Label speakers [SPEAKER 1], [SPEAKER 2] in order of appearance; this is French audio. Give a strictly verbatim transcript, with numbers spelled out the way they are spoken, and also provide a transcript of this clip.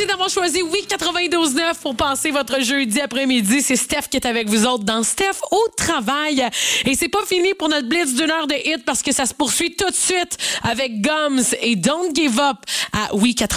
[SPEAKER 1] Merci d'avoir choisi Oui quatre-vingt-douze neuf pour passer votre jeudi après-midi. C'est Steph qui est avec vous autres dans Steph au travail. Et c'est pas fini pour notre blitz d'une heure de hit parce que ça se poursuit tout de suite avec Gums et Don't Give Up à Oui quatre-vingt-douze neuf.